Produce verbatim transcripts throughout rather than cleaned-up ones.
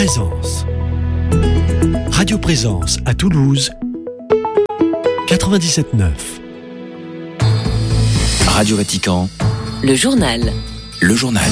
Présence. Radio Présence à Toulouse, quatre-vingt-dix-sept neuf. Radio Vatican. Le journal. Le journal.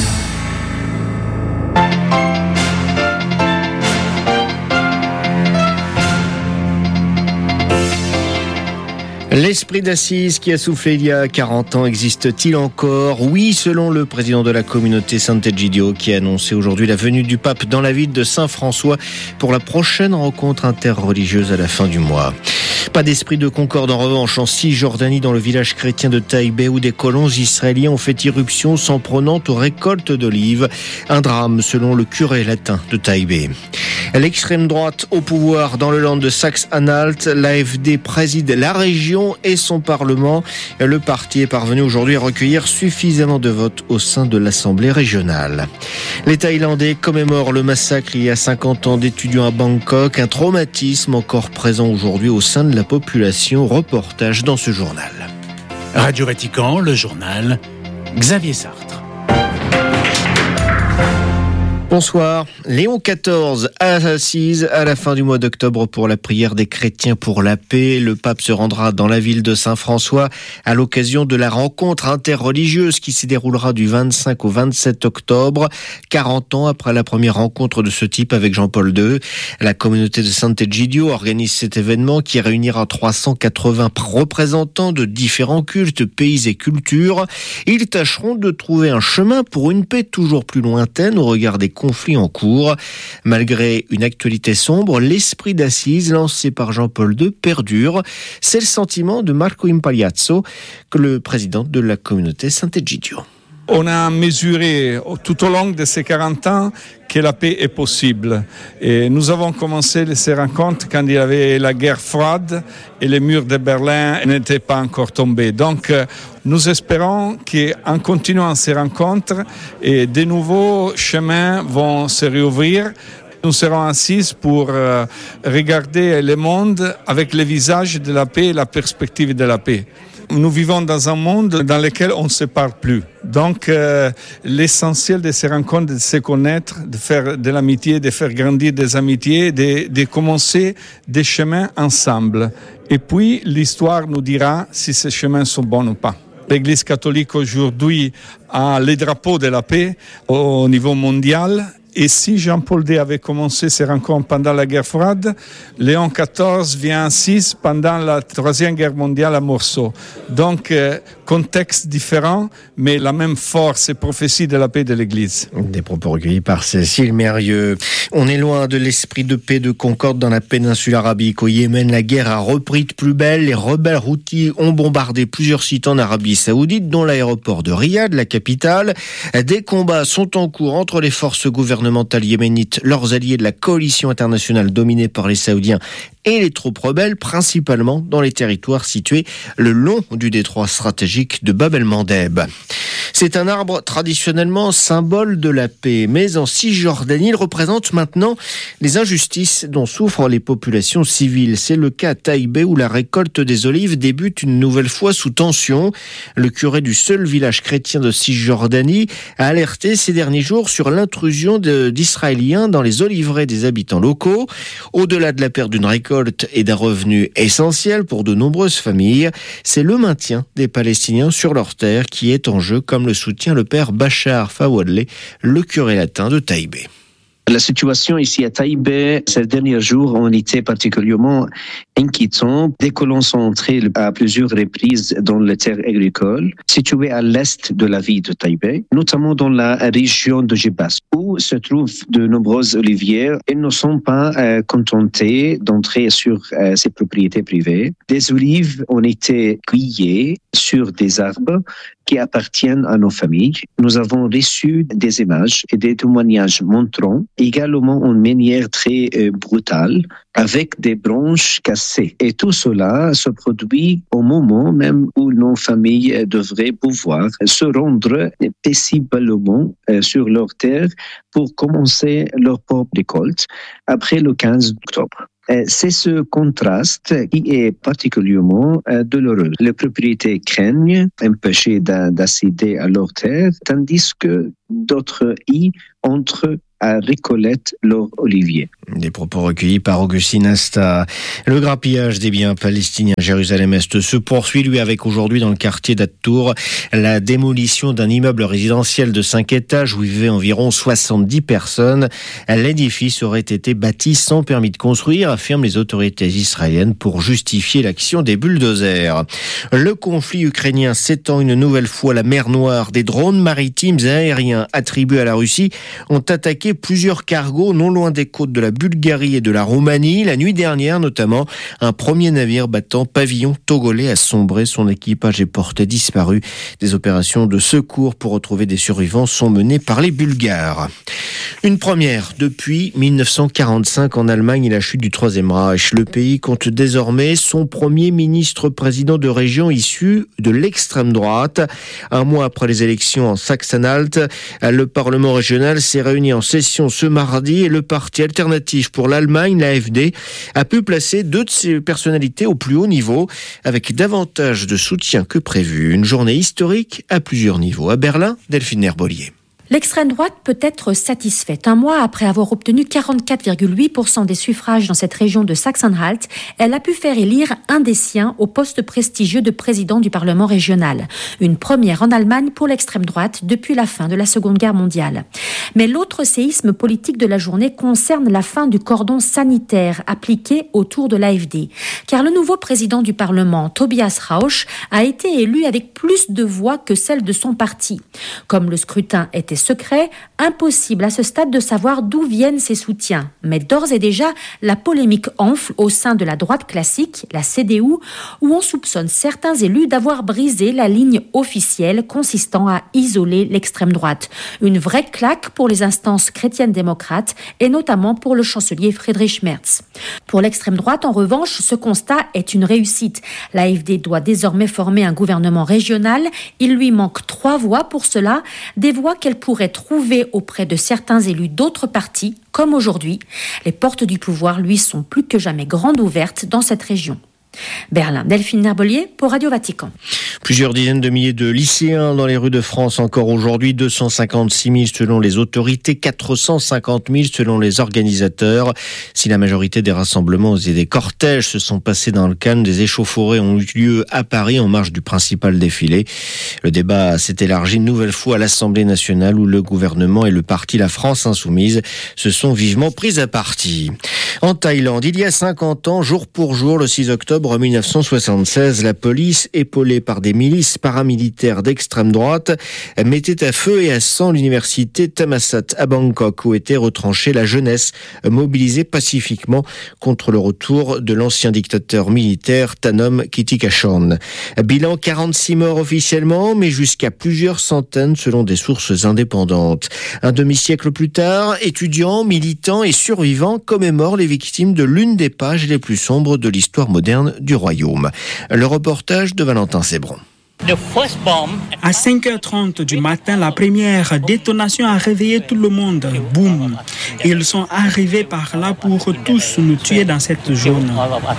L'esprit d'Assise qui a soufflé il y a quarante ans existe-t-il encore ? Oui, selon le président de la communauté Sant'Egidio qui a annoncé aujourd'hui la venue du pape dans la ville de Saint-François pour la prochaine rencontre interreligieuse à la fin du mois. Pas d'esprit de concorde en revanche en Cisjordanie, dans le village chrétien de Taïbé, où des colons israéliens ont fait irruption s'en prenant aux récoltes d'olives. Un drame selon le curé latin de Taïbé. L'extrême droite au pouvoir dans le land de Saxe-Anhalt, l'A F D préside la région et son parlement. Le parti est parvenu aujourd'hui à recueillir suffisamment de votes au sein de l'Assemblée régionale. Les Thaïlandais commémorent le massacre il y a cinquante ans d'étudiants à Bangkok, un traumatisme encore présent aujourd'hui au sein de la population. Reportage dans ce journal. Radio Vatican, le journal, Xavier Sartre. Bonsoir. Léon quatorze à Assise à la fin du mois d'octobre pour la prière des chrétiens pour la paix. Le pape se rendra dans la ville de Saint-François à l'occasion de la rencontre interreligieuse qui s'y déroulera du vingt-cinq au vingt-sept octobre, quarante ans après la première rencontre de ce type avec Jean-Paul deux. La communauté de Sant'Egidio organise cet événement qui réunira trois cent quatre-vingts représentants de différents cultes, pays et cultures. Ils tâcheront de trouver un chemin pour une paix toujours plus lointaine au regard des conflits en cours. Malgré une actualité sombre, l'esprit d'Assise lancé par Jean-Paul deux perdure. C'est le sentiment de Marco Impagliazzo, que le président de la communauté Sant'Egidio. On a mesuré tout au long de ces quarante ans que la paix est possible. Et nous avons commencé ces rencontres quand il y avait la guerre froide et les murs de Berlin n'étaient pas encore tombés. Donc, nous espérons qu'en continuant ces rencontres, et de nouveaux chemins vont se réouvrir. Nous serons assis pour euh, regarder le monde avec le visage de la paix et la perspective de la paix. Nous vivons dans un monde dans lequel on ne se parle plus. Donc, euh, l'essentiel de ces rencontres, de se connaître, de faire de l'amitié, de faire grandir des amitiés, de, de commencer des chemins ensemble. Et puis, l'histoire nous dira si ces chemins sont bons ou pas. L'Église catholique aujourd'hui a les drapeaux de la paix au niveau mondial. Et si Jean-Paul deux avait commencé ses rencontres pendant la guerre froide, Léon quatorze vient assis pendant la troisième guerre mondiale à Morceau. Donc, euh, contexte différent, mais la même force et prophétie de la paix de l'Église. Des propos recueillis par Cécile Mérieux. On est loin de l'esprit de paix de concorde dans la péninsule arabique. Au Yémen, la guerre a repris de plus belle. Les rebelles houthis ont bombardé plusieurs sites en Arabie Saoudite, dont l'aéroport de Riyad, la capitale. Des combats sont en cours entre les forces gouvernementales yéménites, leurs alliés de la coalition internationale dominée par les Saoudiens, et les troupes rebelles, principalement dans les territoires situés le long du détroit stratégique de Bab el-Mandeb. C'est un arbre traditionnellement symbole de la paix, mais en Cisjordanie, il représente maintenant les injustices dont souffrent les populations civiles. C'est le cas à Taïbé où la récolte des olives débute une nouvelle fois sous tension. Le curé du seul village chrétien de Cisjordanie a alerté ces derniers jours sur l'intrusion de, d'Israéliens dans les oliveraies des habitants locaux. Au-delà de la perte d'une récolte et d'un revenu essentiel pour de nombreuses familles, c'est le maintien des Palestiniens sur leurs terres qui est en jeu, comme le soutient le père Bachar Fawadleh, le curé latin de Taïbé. La situation ici à Taïbé, ces derniers jours, ont été particulièrement inquiétants. Des colons sont entrés à plusieurs reprises dans les terres agricoles situées à l'est de la ville de Taïbé, notamment dans la région de Jebas, où se trouvent de nombreuses olivières. Ils ne sont pas euh, contentés d'entrer sur euh, ces propriétés privées. Des olives ont été cueillies sur des arbres qui appartiennent à nos familles. Nous avons reçu des images et des témoignages montrant également une manière très euh, brutale avec des branches cassées. Et tout cela se produit au moment même où nos familles devraient pouvoir se rendre paisiblement euh, sur leur terre pour commencer leur propre récolte après le quinze octobre. C'est ce contraste qui est particulièrement douloureux. Les propriétaires craignent empêcher d'accéder à leur terre, tandis que d'autres y entrent à Récolette, leur olivier. Des propos recueillis par Augustine Asta. Le grappillage des biens palestiniens à Jérusalem-Est se poursuit, lui, avec aujourd'hui dans le quartier d'At-Tour la démolition d'un immeuble résidentiel de cinq étages où vivaient environ soixante-dix personnes. L'édifice aurait été bâti sans permis de construire, affirment les autorités israéliennes, pour justifier l'action des bulldozers. Le conflit ukrainien s'étend une nouvelle fois à la mer Noire. Des drones maritimes et aériens attribués à la Russie ont attaqué plusieurs cargos non loin des côtes de la Bulgarie et de la Roumanie. La nuit dernière, notamment, un premier navire battant pavillon togolais a sombré. Son équipage est porté disparu. Des opérations de secours pour retrouver des survivants sont menées par les Bulgares. Une première depuis dix-neuf cent quarante-cinq en Allemagne et la chute du Troisième Reich. Le pays compte désormais son premier ministre-président de région issu de l'extrême droite. Un mois après les élections en Saxe-Anhalt, le Parlement régional s'est réuni en session ce mardi et le parti alternatif pour l'Allemagne, l'A F D, a pu placer deux de ses personnalités au plus haut niveau avec davantage de soutien que prévu. Une journée historique à plusieurs niveaux. À Berlin, Delphine Herbolier. L'extrême droite peut être satisfaite. Un mois après avoir obtenu quarante-quatre virgule huit pour cent des suffrages dans cette région de Saxe-Anhalt, elle a pu faire élire un des siens au poste prestigieux de président du Parlement régional. Une première en Allemagne pour l'extrême droite depuis la fin de la Seconde Guerre mondiale. Mais l'autre séisme politique de la journée concerne la fin du cordon sanitaire appliqué autour de l'A F D. Car le nouveau président du Parlement, Tobias Rausch, a été élu avec plus de voix que celle de son parti. Comme le scrutin était secret, impossible à ce stade de savoir d'où viennent ces soutiens. Mais d'ores et déjà, la polémique enfle au sein de la droite classique, la C D U, où on soupçonne certains élus d'avoir brisé la ligne officielle consistant à isoler l'extrême droite. Une vraie claque pour les instances chrétiennes démocrates et notamment pour le chancelier Friedrich Merz. Pour l'extrême droite, en revanche, ce constat est une réussite. L'A F D doit désormais former un gouvernement régional. Il lui manque trois voix pour cela, des voix qu'elle pourrait trouver auprès de certains élus d'autres partis, comme aujourd'hui. Les portes du pouvoir, lui, sont plus que jamais grandes ouvertes dans cette région. Berlin, Delphine Herbolier pour Radio Vatican. Plusieurs dizaines de milliers de lycéens dans les rues de France encore aujourd'hui, deux cent cinquante-six mille selon les autorités, quatre cent cinquante mille selon les organisateurs. Si la majorité des rassemblements et des cortèges se sont passés dans le calme, des échauffourées ont eu lieu à Paris en marge du principal défilé. Le débat s'est élargi une nouvelle fois à l'Assemblée nationale où le gouvernement et le parti La France Insoumise se sont vivement pris à partie. En Thaïlande, il y a cinquante ans, jour pour jour, le six octobre mille neuf cent soixante-seize, la police, épaulée par des milices paramilitaires d'extrême droite, mettait à feu et à sang l'université Thammasat à Bangkok, où était retranchée la jeunesse mobilisée pacifiquement contre le retour de l'ancien dictateur militaire Thanom Kittikachorn. Bilan quarante-six morts officiellement, mais jusqu'à plusieurs centaines selon des sources indépendantes. Un demi-siècle plus tard, étudiants, militants et survivants commémorent les victimes de l'une des pages les plus sombres de l'histoire moderne du royaume. Le reportage de Valentin Sébron. À cinq heures trente du matin, la première détonation a réveillé tout le monde. Boum! Ils sont arrivés par là pour tous nous tuer dans cette zone.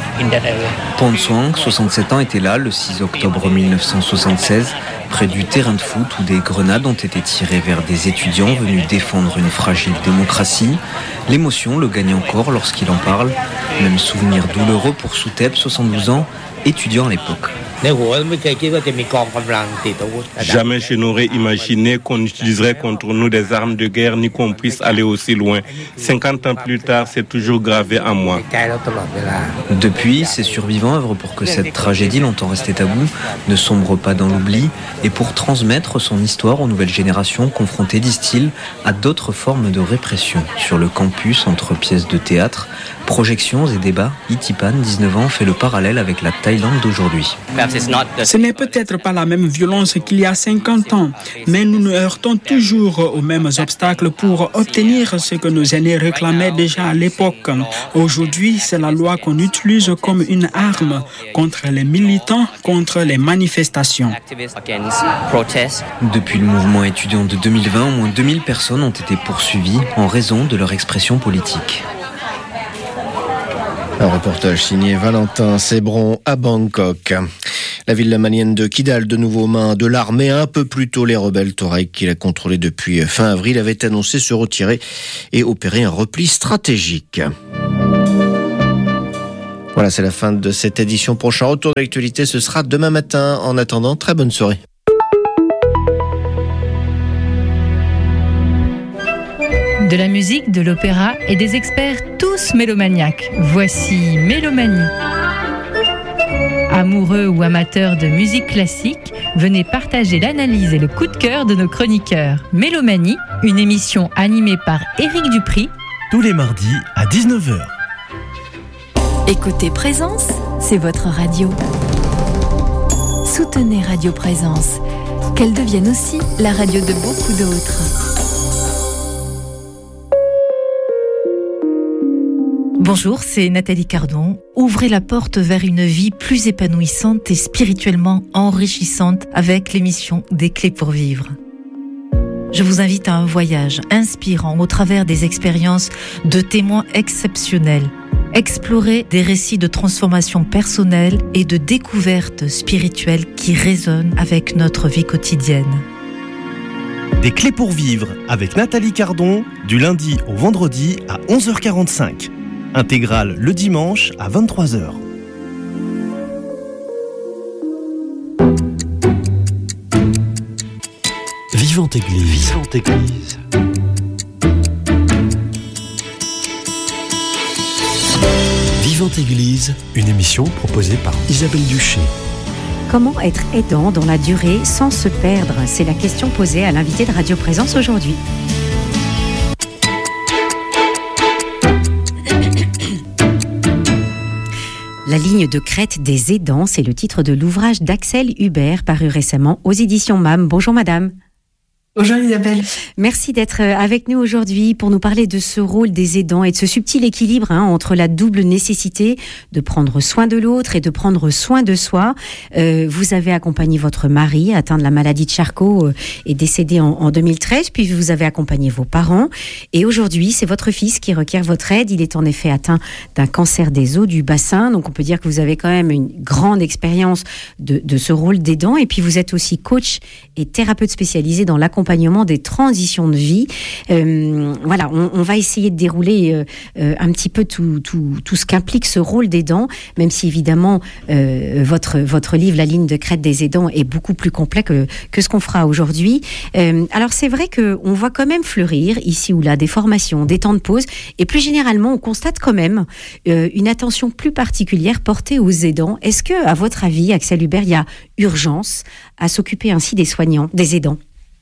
Pon Swang, soixante-sept ans, était là le six octobre mille neuf cent soixante-seize, près du terrain de foot où des grenades ont été tirées vers des étudiants venus défendre une fragile démocratie. L'émotion le gagne encore lorsqu'il en parle. Même souvenir douloureux pour Souteb, soixante-douze ans, étudiant à l'époque. Jamais je n'aurais imaginé qu'on utiliserait contre nous des armes de guerre ni qu'on puisse aller aussi loin. cinquante ans plus tard, c'est toujours gravé en moi. Depuis, ces survivants œuvrent pour que cette tragédie longtemps restée taboue ne sombre pas dans l'oubli et pour transmettre son histoire aux nouvelles générations confrontées, disent-ils, à d'autres formes de répression. Sur le campus, entre pièces de théâtre, projections et débats, Itipan, dix-neuf ans, fait le parallèle avec la Thaïlande d'aujourd'hui. Ce n'est peut-être pas la même violence qu'il y a cinquante ans, mais nous nous heurtons toujours aux mêmes obstacles pour obtenir ce que nos aînés réclamaient déjà à l'époque. Aujourd'hui, c'est la loi qu'on utilise comme une arme contre les militants, contre les manifestations. Depuis le mouvement étudiant de deux mille vingt, au moins deux mille personnes ont été poursuivies en raison de leur expression politique. Un reportage signé Valentin Sébron à Bangkok. La ville malienne de Kidal, de nouveau aux mains de l'armée. Un peu plus tôt, les rebelles Touareg, qui la contrôlaient depuis fin avril, avaient annoncé se retirer et opérer un repli stratégique. Voilà, c'est la fin de cette édition. Prochain retour de l'actualité, ce sera demain matin. En attendant, très bonne soirée. De la musique, de l'opéra et des experts tous mélomaniaques. Voici Mélomanie. Amoureux ou amateurs de musique classique, venez partager l'analyse et le coup de cœur de nos chroniqueurs. Mélomanie, une émission animée par Éric Dupri. Tous les mardis à dix-neuf heures. Écoutez Présence, c'est votre radio. Soutenez Radio Présence, qu'elle devienne aussi la radio de beaucoup d'autres. Bonjour, c'est Nathalie Cardon. Ouvrez la porte vers une vie plus épanouissante et spirituellement enrichissante avec l'émission Des Clés pour Vivre. Je vous invite à un voyage inspirant au travers des expériences de témoins exceptionnels. Explorer des récits de transformation personnelle et de découverte spirituelle qui résonnent avec notre vie quotidienne. Des Clés pour Vivre avec Nathalie Cardon, du lundi au vendredi à onze heures quarante-cinq. Intégrale le dimanche à vingt-trois heures. Vivante Église. Vivante Église. Vivante Église, une émission proposée par Isabelle Duché. Comment être aidant dans la durée sans se perdre ? C'est la question posée à l'invité de Radio Présence aujourd'hui. La ligne de crête des aidants, c'est le titre de l'ouvrage d'Axel Hubert, paru récemment aux éditions M A M. Bonjour madame. Bonjour Isabelle. Merci d'être avec nous aujourd'hui pour nous parler de ce rôle des aidants et de ce subtil équilibre hein, entre la double nécessité de prendre soin de l'autre et de prendre soin de soi. Euh, vous avez accompagné votre mari atteint de la maladie de Charcot euh, et décédé en, en deux mille treize, puis vous avez accompagné vos parents. Et aujourd'hui, c'est votre fils qui requiert votre aide. Il est en effet atteint d'un cancer des os du bassin. Donc on peut dire que vous avez quand même une grande expérience de, de ce rôle d'aidant. Et puis vous êtes aussi coach et thérapeute spécialisé dans l'accompagnement des transitions de vie. Euh, voilà, on, on va essayer de dérouler euh, euh, un petit peu tout, tout, tout ce qu'implique ce rôle d'aidant, même si évidemment euh, votre, votre livre, La ligne de crête des aidants, est beaucoup plus complet que, que ce qu'on fera aujourd'hui. Euh, alors c'est vrai qu'on voit quand même fleurir ici ou là des formations, des temps de pause, et plus généralement on constate quand même euh, une attention plus particulière portée aux aidants. Est-ce que, à votre avis, Axel Hubert, il y a urgence à s'occuper ainsi des soignants, des aidants ?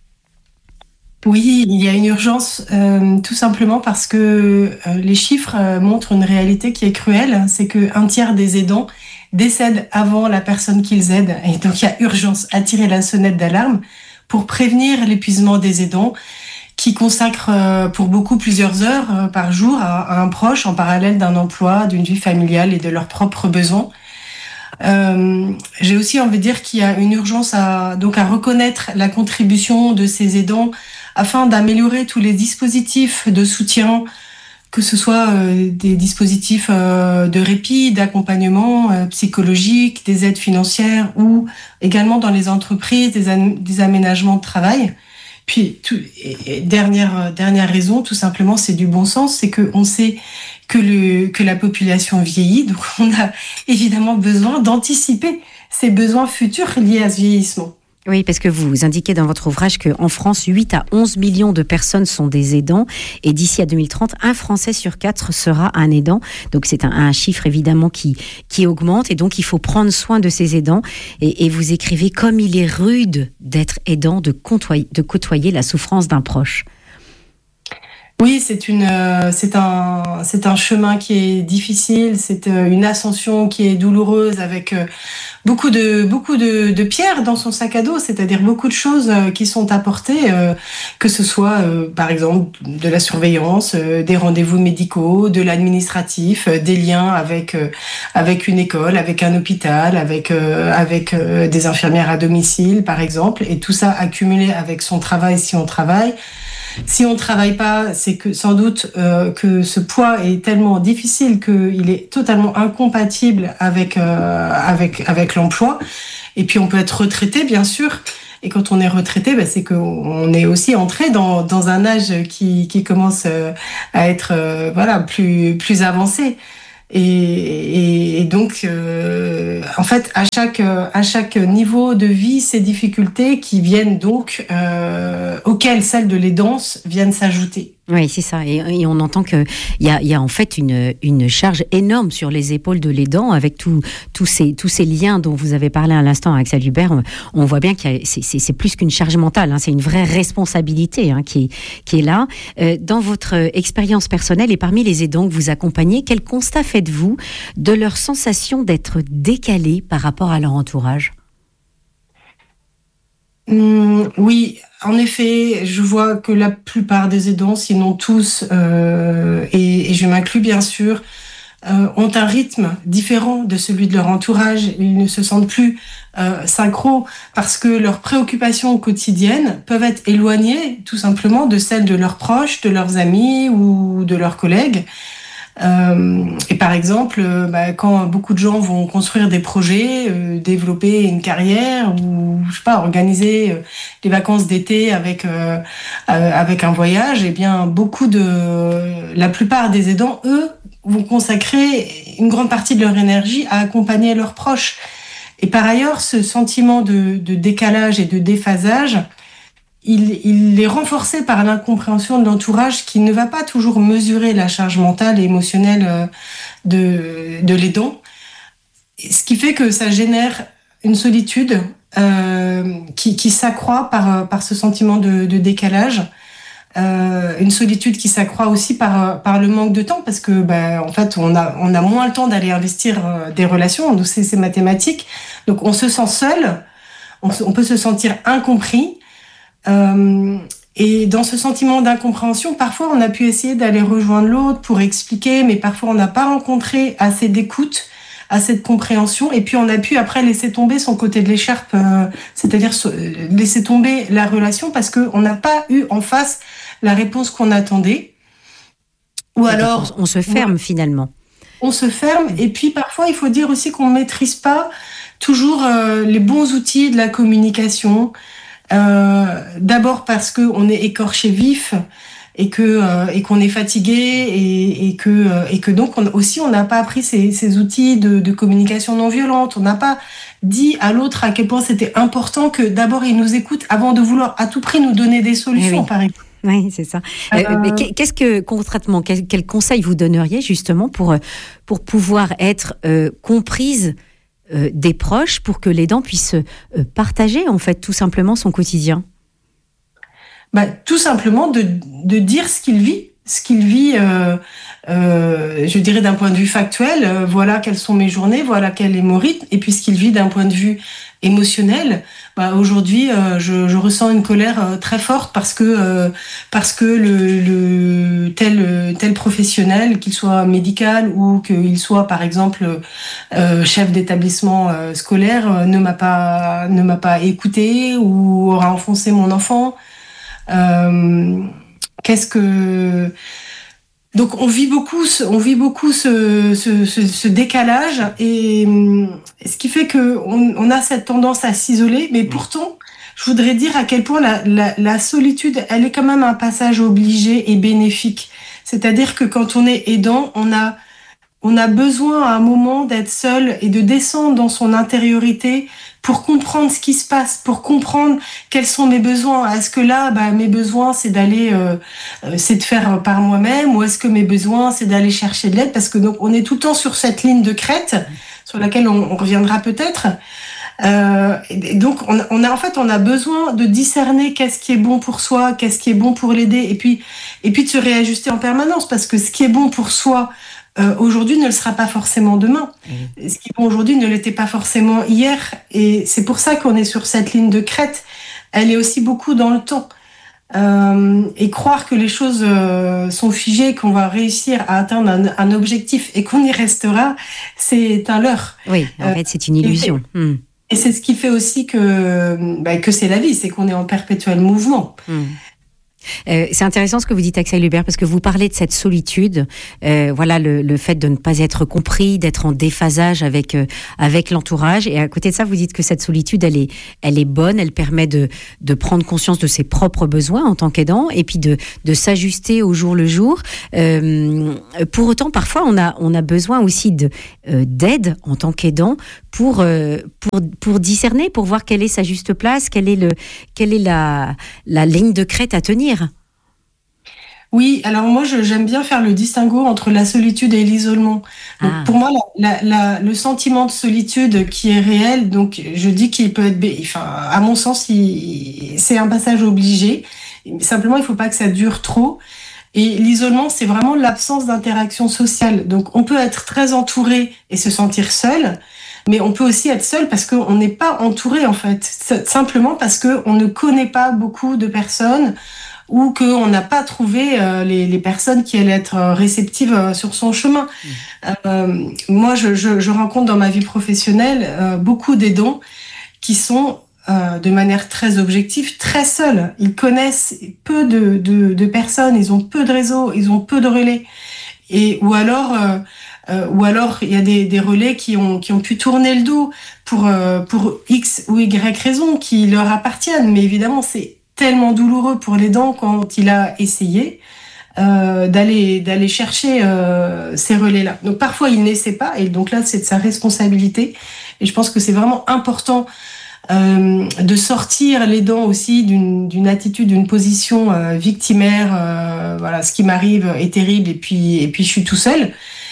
Oui, il y a une urgence, euh, tout simplement parce que euh, les chiffres euh, montrent une réalité qui est cruelle, c'est qu'un tiers des aidants décèdent avant la personne qu'ils aident. Et donc il y a urgence à tirer la sonnette d'alarme pour prévenir l'épuisement des aidants qui consacrent euh, pour beaucoup plusieurs heures euh, par jour à, à un proche en parallèle d'un emploi, d'une vie familiale et de leurs propres besoins. Euh, j'ai aussi envie de dire qu'il y a une urgence à, donc à reconnaître la contribution de ces aidants afin d'améliorer tous les dispositifs de soutien, que ce soit euh, des dispositifs euh, de répit, d'accompagnement euh, psychologique, des aides financières ou également dans les entreprises, des, an- des aménagements de travail. Puis, tout, et, et dernière, dernière raison, tout simplement, c'est du bon sens, c'est qu'on sait que, le, que la population vieillit, donc on a évidemment besoin d'anticiper ces besoins futurs liés à ce vieillissement. Oui, parce que vous indiquez dans votre ouvrage qu'en France, huit à onze millions de personnes sont des aidants et d'ici à deux mille trente, un Français sur quatre sera un aidant. Donc c'est un, un chiffre évidemment qui, qui augmente et donc il faut prendre soin de ces aidants. Et, et vous écrivez « Comme il est rude d'être aidant, de côtoyer, de côtoyer la souffrance d'un proche ». Oui, c'est une, euh, c'est un, c'est un chemin qui est difficile, c'est euh, une ascension qui est douloureuse avec euh, beaucoup de, beaucoup de, de pierres dans son sac à dos, c'est-à-dire beaucoup de choses euh, qui sont apportées, euh, que ce soit, euh, par exemple, de la surveillance, euh, des rendez-vous médicaux, de l'administratif, euh, des liens avec, euh, avec une école, avec un hôpital, avec, euh, avec euh, des infirmières à domicile, par exemple, et tout ça accumulé avec son travail si on travaille. Si on ne travaille pas, c'est que sans doute euh, que ce poids est tellement difficile qu'il est totalement incompatible avec, euh, avec, avec l'emploi. Et puis on peut être retraité, bien sûr. Et quand on est retraité, bah, c'est qu'on est aussi entré dans, dans un âge qui, qui commence euh, à être euh, voilà, plus, plus avancé. Et, et, et donc, euh, en fait, à chaque, à chaque niveau de vie, ces difficultés qui viennent donc, euh, auxquelles celles de l'aidance viennent s'ajouter. Oui, c'est ça. Et, et on entend qu'il y a, y a en fait une, une charge énorme sur les épaules de l'aidant avec tous tout ces, tous ces liens dont vous avez parlé à l'instant avec Axel Hubert. On, on voit bien que c'est, c'est, c'est plus qu'une charge mentale, hein, c'est une vraie responsabilité hein, qui, qui est là. Euh, dans votre expérience personnelle et parmi les aidants que vous accompagnez, quel constat faites-vous de leur sensation d'être décalés par rapport à leur entourage ? Mmh, oui, en effet, je vois que la plupart des aidants, sinon tous, euh, et, et je m'inclus bien sûr, euh, ont un rythme différent de celui de leur entourage. Ils ne se sentent plus euh, synchro parce que leurs préoccupations quotidiennes peuvent être éloignées tout simplement de celles de leurs proches, de leurs amis ou de leurs collègues. Euh, et par exemple, euh, bah, quand beaucoup de gens vont construire des projets, euh, développer une carrière ou je sais pas, organiser euh, des vacances d'été avec euh, euh, avec un voyage, et eh bien beaucoup de la plupart des aidants, eux, vont consacrer une grande partie de leur énergie à accompagner leurs proches. Et par ailleurs, ce sentiment de, de décalage et de déphasage, Il, il est renforcé par l'incompréhension de l'entourage qui ne va pas toujours mesurer la charge mentale et émotionnelle de, de l'aidant. Ce qui fait que ça génère une solitude euh, qui, qui s'accroît par, par ce sentiment de, de décalage. Euh, une solitude qui s'accroît aussi par, par le manque de temps parce que, ben, en fait, on a, on a moins le temps d'aller investir des relations. Donc c'est, c'est mathématique. Donc on se sent seul, on, on peut se sentir incompris. Euh, et dans ce sentiment d'incompréhension, parfois on a pu essayer d'aller rejoindre l'autre pour expliquer, mais parfois on n'a pas rencontré assez d'écoute, assez de compréhension, et puis on a pu après laisser tomber son côté de l'écharpe, euh, c'est-à-dire euh, laisser tomber la relation parce qu'on n'a pas eu en face la réponse qu'on attendait. Ou et alors on se ferme ouais, finalement. On se ferme, et puis parfois il faut dire aussi qu'on ne maîtrise pas toujours euh, les bons outils de la communication. Euh, d'abord parce que on est écorché vif et que euh, et qu'on est fatigué et, et que euh, et que donc on, aussi on n'a pas appris ces, ces outils de, de communication non violente. On n'a pas dit à l'autre à quel point c'était important que d'abord il nous écoute avant de vouloir à tout prix nous donner des solutions. Oui. Par exemple. Oui, c'est ça. Euh, euh, mais qu'est-ce que concrètement, quel, quel conseil vous donneriez justement pour pour pouvoir être euh, comprise Euh, des proches pour que l'aidant puisse euh, partager en fait tout simplement son quotidien? Bah, tout simplement de, de dire ce qu'il vit, ce qu'il vit, euh, euh, je dirais d'un point de vue factuel, euh, voilà quelles sont mes journées, voilà quel est mon rythme, et puis ce qu'il vit d'un point de vue émotionnel. Bah, aujourd'hui, euh, je, je ressens une colère euh, très forte parce que euh, parce que le, le tel tel professionnel, qu'il soit médical ou qu'il soit par exemple euh, chef d'établissement euh, scolaire, euh, ne m'a pas ne m'a pas écouté ou aura enfoncé mon enfant. Euh, qu'est-ce que Donc on vit beaucoup, ce, on vit beaucoup ce, ce, ce, ce décalage et ce qui fait que on, on a cette tendance à s'isoler. Mais pourtant, je voudrais dire à quel point la, la, la solitude, elle est quand même un passage obligé et bénéfique. C'est-à-dire que quand on est aidant, on a on a besoin à un moment d'être seul et de descendre dans son intériorité pour comprendre ce qui se passe, pour comprendre quels sont mes besoins. Est-ce que là, bah, mes besoins, c'est d'aller, euh, c'est de faire par moi-même, ou est-ce que mes besoins, c'est d'aller chercher de l'aide? Parce que donc, on est tout le temps sur cette ligne de crête, sur laquelle on, on reviendra peut-être. Euh, et donc, on, on a en fait, on a besoin de discerner qu'est-ce qui est bon pour soi, qu'est-ce qui est bon pour l'aider, et puis, et puis de se réajuster en permanence, parce que ce qui est bon pour soi, Euh, aujourd'hui ne le sera pas forcément demain. Mmh. Ce qui bon aujourd'hui ne l'était pas forcément hier. Et c'est pour ça qu'on est sur cette ligne de crête. Elle est aussi beaucoup dans le temps. Euh, et croire que les choses euh, sont figées, qu'on va réussir à atteindre un, un objectif et qu'on y restera, c'est un leurre. Oui, en euh, fait, c'est une illusion. Et, mmh. et c'est ce qui fait aussi que, bah, que c'est la vie, c'est qu'on est en perpétuel mouvement. Mmh. Euh, c'est intéressant ce que vous dites, Axel Hubert, parce que vous parlez de cette solitude, euh, voilà, le, le fait de ne pas être compris, d'être en déphasage avec euh, avec l'entourage. Et à côté de ça, vous dites que cette solitude, elle est elle est bonne, elle permet de de prendre conscience de ses propres besoins en tant qu'aidant, et puis de de s'ajuster au jour le jour. Euh, pour autant, parfois, on a on a besoin aussi de euh, d'aide en tant qu'aidant pour euh, pour pour discerner, pour voir quelle est sa juste place, quelle est le quelle est la la ligne de crête à tenir. Oui, alors moi je, j'aime bien faire le distinguo entre la solitude et l'isolement. Donc, ah. Pour moi, la, la, la, le sentiment de solitude qui est réel, donc je dis qu'il peut être, enfin, à mon sens, il, c'est un passage obligé. Simplement, il ne faut pas que ça dure trop. Et l'isolement, c'est vraiment l'absence d'interaction sociale. Donc on peut être très entouré et se sentir seul, mais on peut aussi être seul parce qu'on n'est pas entouré en fait, simplement parce qu'on ne connaît pas beaucoup de personnes, ou qu'on n'a pas trouvé euh, les, les personnes qui allaient être réceptives euh, sur son chemin. Mmh. Euh, moi, je, je, je rencontre dans ma vie professionnelle euh, beaucoup d'aidants qui sont, euh, de manière très objective, très seuls. Ils connaissent peu de, de, de personnes, ils ont peu de réseaux, ils ont peu de relais. Et, ou alors... Euh, Euh, ou alors il y a des, des relais qui ont qui ont pu tourner le dos pour euh, pour X ou Y raison qui leur appartiennent, mais évidemment c'est tellement douloureux pour l'aidant quand il a essayé euh, d'aller d'aller chercher euh, ces relais-là. Donc parfois il n'essaie pas, et donc là c'est de sa responsabilité. Et je pense que c'est vraiment important euh, de sortir l'aidant aussi d'une d'une attitude, d'une position euh, victimaire. Euh, voilà, ce qui m'arrive est terrible, et puis et puis je suis tout seul.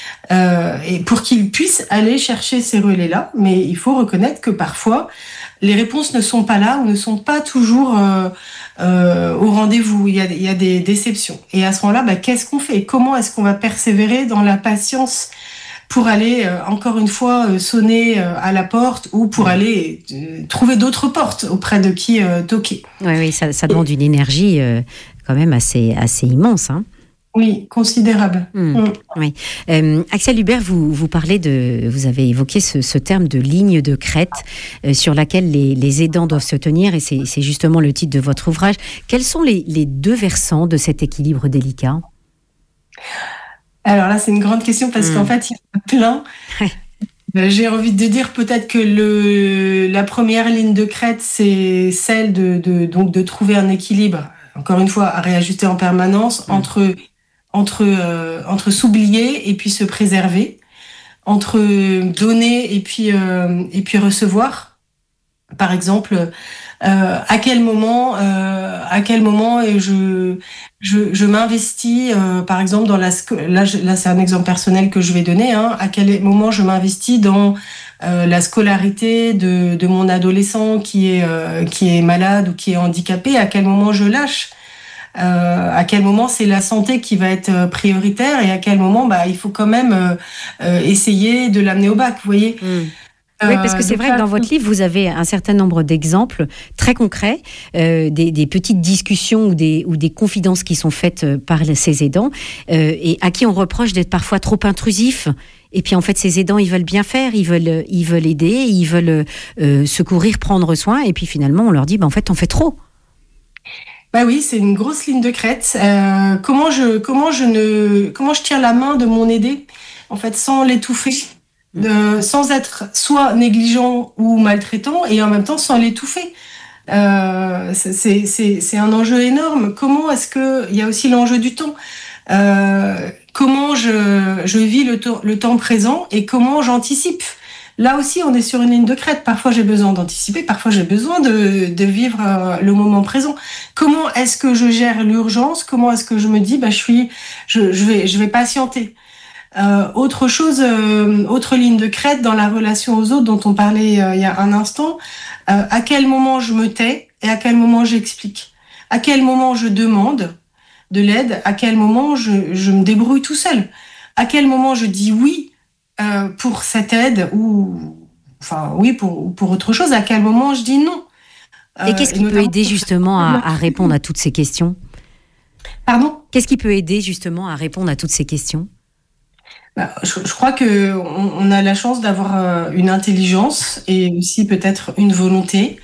Euh, et pour qu'ils puissent aller chercher ces relais-là, mais il faut reconnaître que parfois les réponses ne sont pas là ou ne sont pas toujours euh, euh, au rendez-vous. Il y a, il y a des déceptions. Et à ce moment-là, bah, qu'est-ce qu'on fait ? Comment est-ce qu'on va persévérer dans la patience pour aller euh, encore une fois euh, sonner euh, à la porte, ou pour aller euh, trouver d'autres portes auprès de qui euh, toquer ? Oui, oui, ça, ça demande une énergie euh, quand même assez assez immense, hein. Oui, considérable. Mmh, mmh. Oui. Euh, Axel Hubert, vous, vous parlez de, vous avez évoqué ce, ce terme de ligne de crête euh, sur laquelle les, les aidants doivent se tenir, et c'est, c'est justement le titre de votre ouvrage. Quels sont les, les deux versants de cet équilibre délicat ? Alors là, c'est une grande question parce mmh. qu'en fait, il y en a plein. Ouais. J'ai envie de dire peut-être que le, la première ligne de crête, c'est celle de, de, donc de trouver un équilibre, encore une fois, à réajuster en permanence, mmh. entre entre euh, entre s'oublier et puis se préserver, entre donner et puis euh, et puis recevoir. Par exemple, euh, à quel moment euh, à quel moment je je je m'investis euh, par exemple dans la là je, là c'est un exemple personnel que je vais donner, hein, à quel moment je m'investis dans euh, la scolarité de de mon adolescent qui est euh, qui est malade ou qui est handicapé, à quel moment je lâche. Euh, à quel moment c'est la santé qui va être prioritaire, et à quel moment bah, il faut quand même euh, euh, essayer de l'amener au bac, vous voyez. Mmh. Oui, parce que c'est vrai que dans votre livre, vous avez un certain nombre d'exemples très concrets, euh, des, des petites discussions ou des, ou des confidences qui sont faites par ces aidants, euh, et à qui on reproche d'être parfois trop intrusifs. Et puis en fait, ces aidants, ils veulent bien faire, ils veulent, ils veulent aider, ils veulent euh, secourir, prendre soin, et puis finalement, on leur dit, bah, en fait, t'en fais trop. Bah oui, c'est une grosse ligne de crête. Euh, comment je comment je ne comment je tire la main de mon aidé, en fait, sans l'étouffer, euh, sans être soit négligent ou maltraitant, et en même temps sans l'étouffer. Euh, c'est c'est c'est un enjeu énorme. Comment est-ce que il y a aussi l'enjeu du temps. Euh, comment je je vis le temps le temps présent, et comment j'anticipe. Là aussi, on est sur une ligne de crête. Parfois, j'ai besoin d'anticiper, parfois, j'ai besoin de, de vivre euh, le moment présent. Comment est-ce que je gère l'urgence ? Comment est-ce que je me dis, bah, je suis, je, je vais, je vais patienter. Euh, autre chose, euh, autre ligne de crête dans la relation aux autres dont on parlait euh, il y a un instant. Euh, à quel moment je me tais et à quel moment j'explique ? À quel moment je demande de l'aide ? À quel moment je, je me débrouille tout seul ? À quel moment je dis oui Euh, pour cette aide, ou enfin oui pour pour autre chose, à quel moment je dis non. Euh, et qu'est-ce qui peut aider justement à, à répondre à toutes ces questions ? Pardon ? Qu'est-ce qui peut aider justement à répondre à toutes ces questions ? Bah, je, je crois que on, on a la chance d'avoir euh, une intelligence et aussi peut-être une volonté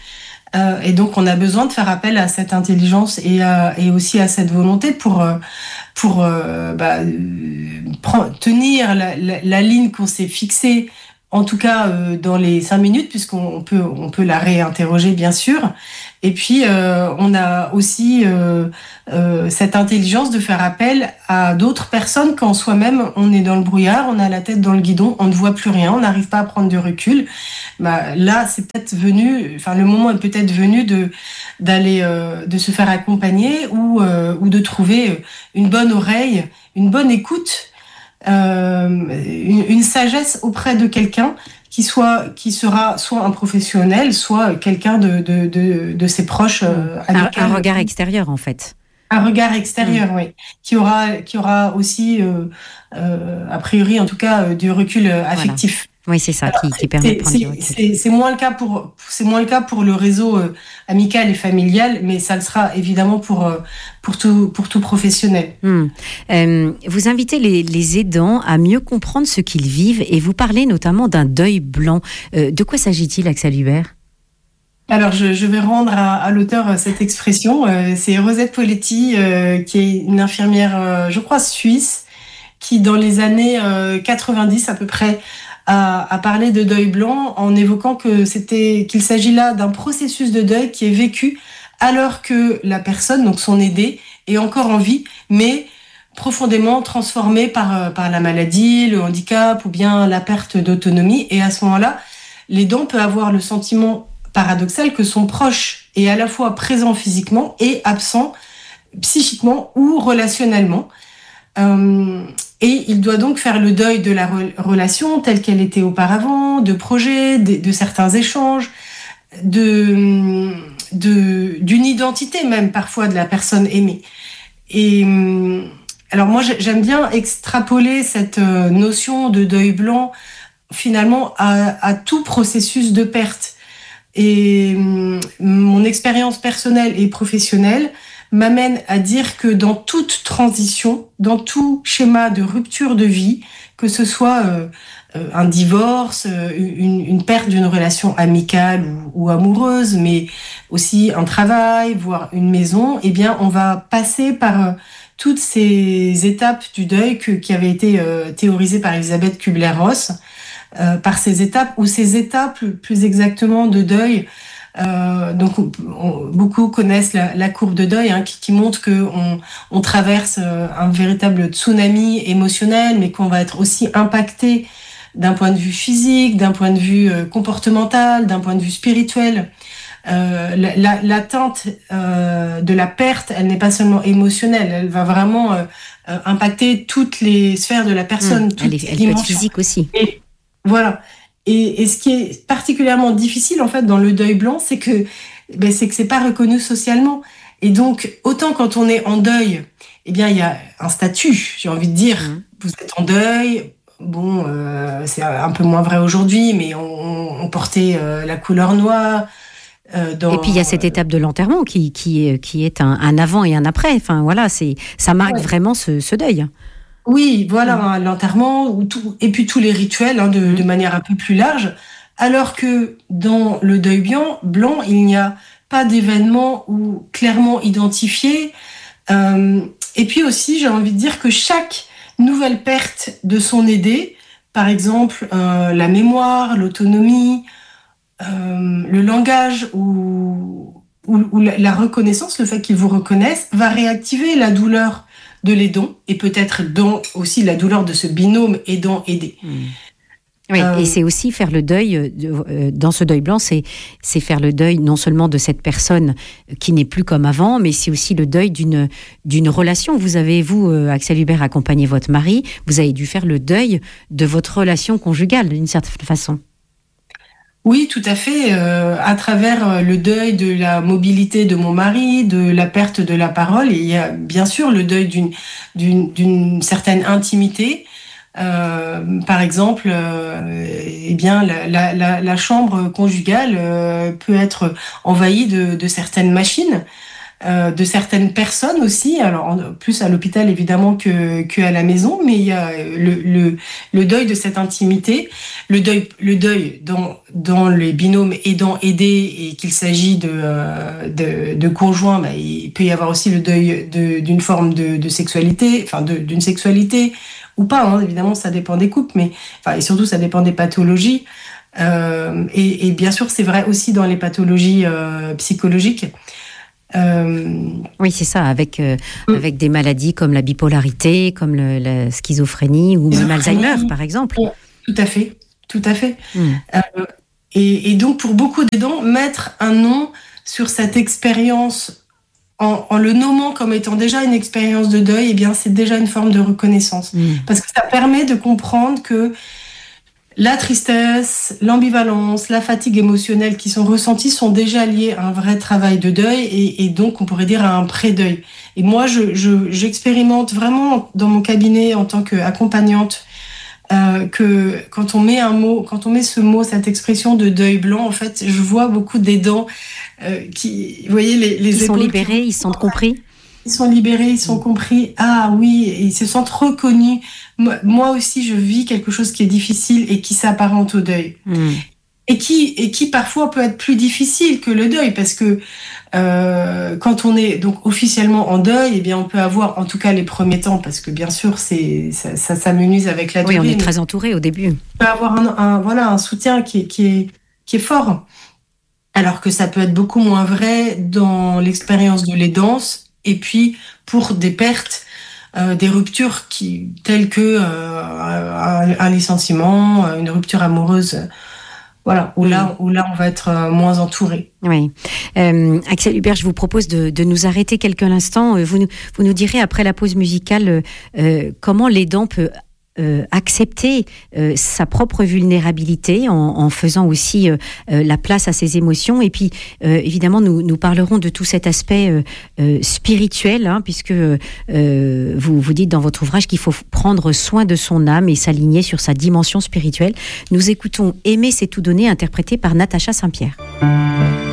Euh, et donc, on a besoin de faire appel à cette intelligence et, à, et aussi à cette volonté pour, pour euh, bah, prendre, tenir la, la, la ligne qu'on s'est fixée, en tout cas euh, dans les cinq minutes, puisqu'on peut, on peut la réinterroger, bien sûr. Et puis, euh, on a aussi euh, euh, cette intelligence de faire appel à d'autres personnes quand soi-même, on est dans le brouillard, on a la tête dans le guidon, on ne voit plus rien, on n'arrive pas à prendre du recul. Bah, là, c'est peut-être venu, enfin, le moment est peut-être venu de, d'aller, euh, de se faire accompagner ou, euh, ou de trouver une bonne oreille, une bonne écoute, euh, une, une sagesse auprès de quelqu'un qui soit, qui sera soit un professionnel, soit quelqu'un de, de, de, de ses proches. Euh, un, un regard extérieur, en fait. Un regard extérieur, mmh. oui. Qui aura, qui aura aussi, euh, euh, a priori, en tout cas, euh, du recul euh, affectif. Voilà. Oui, c'est ça, Alors, qui, qui permet de prendre du recul. C'est, c'est moins le cas pour, c'est moins le cas pour le réseau euh, amical et familial, mais ça le sera évidemment pour, euh, pour tout, pour tout professionnel. Mmh. Euh, vous invitez les, les aidants à mieux comprendre ce qu'ils vivent et vous parlez notamment d'un deuil blanc. Euh, de quoi s'agit-il, Axel Hubert ? Alors, je, je vais rendre à, à l'auteur cette expression. Euh, c'est Rosette Poletti, euh, qui est une infirmière, euh, je crois, suisse, qui, dans les années euh, quatre-vingt-dix à peu près, a, a parlé de deuil blanc en évoquant que c'était, qu'il s'agit là d'un processus de deuil qui est vécu alors que la personne, donc son aidé, est encore en vie, mais profondément transformée par, par la maladie, le handicap ou bien la perte d'autonomie. Et à ce moment-là, l'aidant peut avoir le sentiment paradoxal que son proche est à la fois présent physiquement et absent psychiquement ou relationnellement. Euh, et il doit donc faire le deuil de la re- relation telle qu'elle était auparavant, de projets, de, de certains échanges, de, de, d'une identité même parfois de la personne aimée. Et alors moi j'aime bien extrapoler cette notion de deuil blanc finalement à, à tout processus de perte. Et mon expérience personnelle et professionnelle m'amène à dire que dans toute transition, dans tout schéma de rupture de vie, que ce soit euh, un divorce, une, une perte d'une relation amicale ou, ou amoureuse, mais aussi un travail, voire une maison, eh bien, on va passer par euh, toutes ces étapes du deuil que, qui avaient été euh, théorisées par Elisabeth Kubler-Ross, euh, par ces étapes, ou ces étapes plus exactement de deuil. Euh, donc on, on, beaucoup connaissent la, la courbe de deuil hein, qui, qui montre que on, on traverse euh, un véritable tsunami émotionnel, mais qu'on va être aussi impacté d'un point de vue physique, d'un point de vue euh, comportemental, d'un point de vue spirituel. Euh, la, la, l'atteinte euh, de la perte, elle n'est pas seulement émotionnelle, elle va vraiment euh, euh, impacter toutes les sphères de la personne. Mmh, elle est, elle peut être physique aussi. Et, voilà. Et, et ce qui est particulièrement difficile en fait dans le deuil blanc, c'est que ben, c'est que c'est pas reconnu socialement. Et donc autant quand on est en deuil, eh bien il y a un statut, j'ai envie de dire, mmh. Vous êtes en deuil. Bon, euh, c'est un peu moins vrai aujourd'hui, mais on, on portait euh, la couleur noire. Euh, dans, et puis il y a cette étape de l'enterrement qui qui qui est un, un avant et un après. Enfin voilà, c'est ça marque ouais. vraiment ce, ce deuil. Oui, voilà, mmh. hein, l'enterrement, ou tout, et puis tous les rituels hein, de, mmh. de manière un peu plus large, alors que dans le deuil blanc, blanc il n'y a pas d'événement ou clairement identifié. Euh, et puis aussi, j'ai envie de dire que chaque nouvelle perte de son aidé, par exemple euh, la mémoire, l'autonomie, euh, le langage ou, ou, ou la, la reconnaissance, le fait qu'il vous reconnaisse, va réactiver la douleur de l'aidant et peut-être dans aussi la douleur de ce binôme aidant-aidé. Mmh. Oui, euh, et c'est aussi faire le deuil, euh, dans ce deuil blanc, c'est, c'est faire le deuil non seulement de cette personne qui n'est plus comme avant, mais c'est aussi le deuil d'une, d'une relation. Vous avez, vous, euh, Axel Hubert, accompagné votre mari, vous avez dû faire le deuil de votre relation conjugale, d'une certaine façon. Oui, tout à fait. Euh, à travers le deuil de la mobilité de mon mari, de la perte de la parole, il y a bien sûr le deuil d'une, d'une, d'une certaine intimité. Euh, par exemple, euh, eh bien, la, la, la, la chambre conjugale euh, peut être envahie de, de certaines machines. euh, de certaines personnes aussi, alors plus à l'hôpital évidemment que, que à la maison, mais il y a le, le, le deuil de cette intimité, le deuil, le deuil dans, dans les binômes aidant-aidés et qu'il s'agit de, euh, de, de conjoints, bah, il peut y avoir aussi le deuil de, d'une forme de, de sexualité, enfin de, d'une sexualité ou pas, hein, évidemment ça dépend des couples, mais enfin, et surtout ça dépend des pathologies. Euh, et, et bien sûr c'est vrai aussi dans les pathologies euh, psychologiques. Euh... Oui, c'est ça, avec, euh, mmh. avec des maladies comme la bipolarité, comme le, la schizophrénie ou même Alzheimer, par exemple. Tout à fait, tout à fait. Mmh. Euh, et, et donc, pour beaucoup d'aidants, mettre un nom sur cette expérience en, en le nommant comme étant déjà une expérience de deuil, eh bien, c'est déjà une forme de reconnaissance. Mmh. Parce que ça permet de comprendre que la tristesse, l'ambivalence, la fatigue émotionnelle qui sont ressenties sont déjà liées à un vrai travail de deuil et, et donc on pourrait dire à un pré-deuil. Et moi, je, je, j'expérimente vraiment dans mon cabinet en tant qu'accompagnante euh, que quand on met un mot, quand on met ce mot, cette expression de deuil blanc, en fait, je vois beaucoup d'aidants euh, qui, vous voyez, les, les ils sont libérés, qui... ils se sentent compris. Ils sont libérés, ils sont compris. Ah oui, ils se sentent reconnus. Moi aussi, je vis quelque chose qui est difficile et qui s'apparente au deuil. Mmh. Et qui, et qui parfois peut être plus difficile que le deuil, parce que euh, quand on est donc officiellement en deuil, eh bien on peut avoir, en tout cas les premiers temps, parce que bien sûr c'est ça, ça s'amenuise avec la durée. Oui, on est très entouré au début. On peut avoir un, un voilà un soutien qui est qui est qui est fort, alors que ça peut être beaucoup moins vrai dans l'expérience de l'aidance. Et puis pour des pertes, euh, des ruptures qui telles que euh, un, un licenciement, une rupture amoureuse. Euh, Voilà, où là, où là, on va être euh, moins entouré. Oui. Euh, Axel Hubert, je vous propose de, de nous arrêter quelques instants. Vous nous, vous nous direz, après la pause musicale, euh, comment l'aidant peut euh, accepter euh, sa propre vulnérabilité en, en faisant aussi euh, euh, la place à ses émotions. Et puis, euh, évidemment, nous, nous parlerons de tout cet aspect euh, euh, spirituel, hein, puisque euh, vous, vous dites dans votre ouvrage qu'il faut prendre soin de son âme et s'aligner sur sa dimension spirituelle. Nous écoutons « Aimer, c'est tout donner » interprété par Natacha Saint-Pierre.